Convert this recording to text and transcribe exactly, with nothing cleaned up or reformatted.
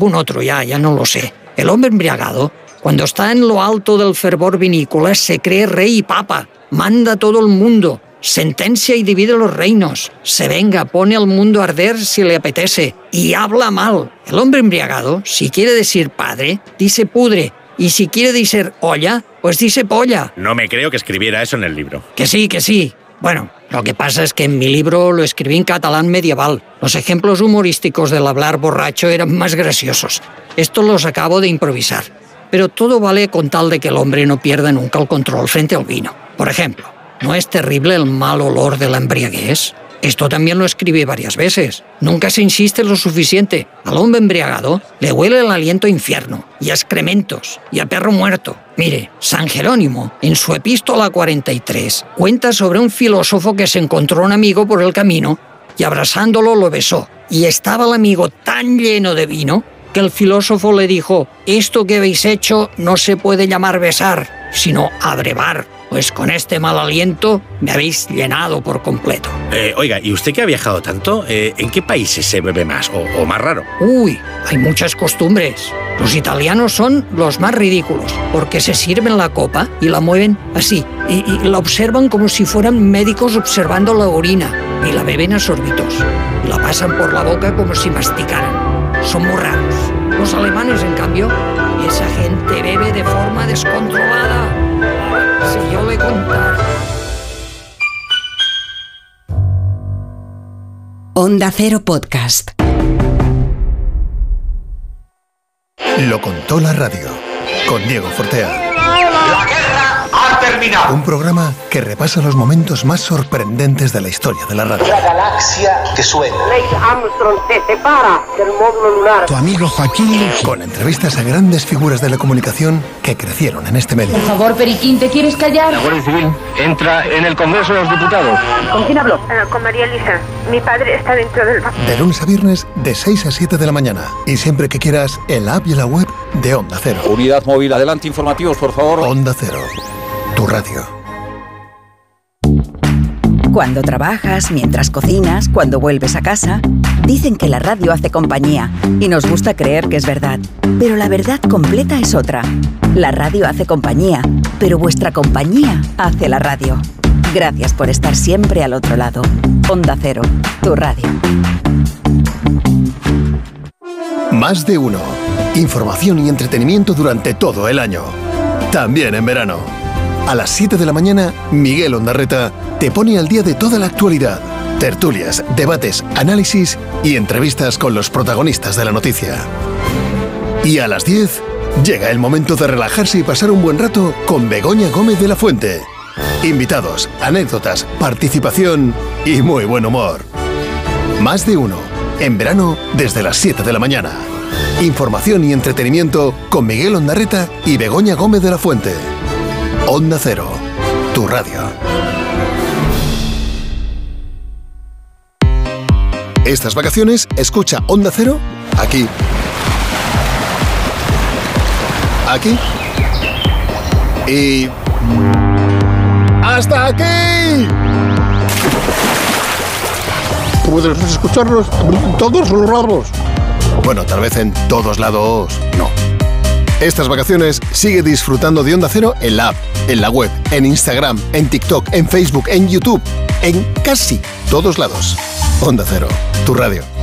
algún otro, ya, ya no lo sé. El hombre embriagado, cuando está en lo alto del fervor vinícola, se cree rey y papa, manda a todo el mundo, sentencia y divide los reinos, se venga, pone al mundo a arder si le apetece y habla mal. El hombre embriagado, si quiere decir padre, dice pudre, y si quiere decir olla, pues dice polla. No me creo que escribiera eso en el libro. Que sí, que sí. Bueno, lo que pasa es que en mi libro lo escribí en catalán medieval. Los ejemplos humorísticos del hablar borracho eran más graciosos. Estos los acabo de improvisar. Pero todo vale con tal de que el hombre no pierda nunca el control frente al vino. Por ejemplo, ¿no es terrible el mal olor de la embriaguez? Esto también lo escribí varias veces. Nunca se insiste lo suficiente. Al hombre embriagado le huele el aliento a infierno, y a excrementos, y a perro muerto. Mire, San Jerónimo, en su epístola cuarenta y tres, cuenta sobre un filósofo que se encontró un amigo por el camino y abrazándolo lo besó. Y estaba el amigo tan lleno de vino que el filósofo le dijo: «Esto que habéis hecho no se puede llamar besar, sino abrevar, pues con este mal aliento me habéis llenado por completo». Eh, oiga, ¿y usted que ha viajado tanto, eh, en qué países se bebe más o, o más raro? Uy, hay muchas costumbres. Los italianos son los más ridículos, porque se sirven la copa y la mueven así, y, y la observan como si fueran médicos observando la orina, y la beben a sorbitos, y la pasan por la boca como si masticaran. Son muy raros. Los alemanes, en cambio, esa gente bebe de forma descontrolada. Si yo le contara. Onda Cero Podcast. Lo contó la radio, con Diego Fortea. La guerra ha terminado. Un programa que repasa los momentos más sorprendentes de la historia de la radio. La galaxia que suena. Neil Armstrong se separa del módulo lunar. Tu amigo Joaquín, con entrevistas a grandes figuras de la comunicación que crecieron en este medio. Por favor, Periquín, ¿te quieres callar? La Guardia Civil entra en el Congreso de los Diputados. ¿Con quién habló? Uh, con María Elisa. Mi padre está dentro del banco. De lunes a viernes, de seis a siete de la mañana. Y siempre que quieras, en la app y en la web de Onda Cero. Unidad móvil, adelante, informativos, por favor. Onda Cero, tu radio. Cuando trabajas, mientras cocinas, cuando vuelves a casa, dicen que la radio hace compañía y nos gusta creer que es verdad. Pero la verdad completa es otra. La radio hace compañía, pero vuestra compañía hace la radio. Gracias por estar siempre al otro lado. Onda Cero, tu radio. Más de uno. Información y entretenimiento durante todo el año. También en verano. A las siete de la mañana, Miguel Ondarreta te pone al día de toda la actualidad. Tertulias, debates, análisis y entrevistas con los protagonistas de la noticia. Y a las diez, llega el momento de relajarse y pasar un buen rato con Begoña Gómez de la Fuente. Invitados, anécdotas, participación y muy buen humor. Más de uno. En verano, desde las siete de la mañana. Información y entretenimiento con Miguel Ondarreta y Begoña Gómez de la Fuente. Onda Cero, tu radio. Estas vacaciones, escucha Onda Cero aquí. Aquí. Y... ¡hasta aquí! Puedes escucharnos en todos los lados. Bueno, tal vez en todos lados no. Estas vacaciones sigue disfrutando de Onda Cero en la app, en la web, en Instagram, en TikTok, en Facebook, en YouTube, en casi todos lados. Onda Cero, tu radio.